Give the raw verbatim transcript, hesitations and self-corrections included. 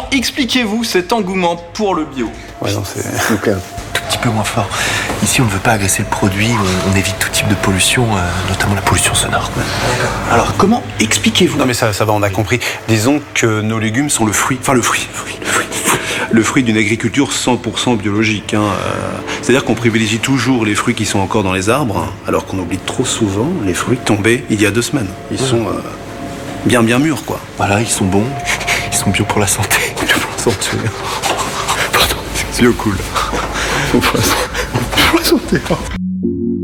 expliquez-vous cet engouement pour le bio? Ouais, non, c'est... S'il vous plaît, un tout petit peu moins fort. Ici, on ne veut pas agresser le produit, on, on évite tout type de pollution, euh, notamment la pollution sonore. Alors, comment expliquez-vous? Non mais ça, ça va, on a compris. Disons que nos légumes sont le fruit, enfin le fruit, le fruit, le fruit, le fruit d'une agriculture cent pour cent biologique. Hein. Euh, c'est-à-dire qu'on privilégie toujours les fruits qui sont encore dans les arbres, hein, alors qu'on oublie trop souvent les fruits tombés il y a deux semaines. Ils sont euh, bien bien mûrs, quoi. Voilà, ils sont bons, ils sont bio pour la santé. Bio pour la santé. Pardon, Bio cool. Pour la santé.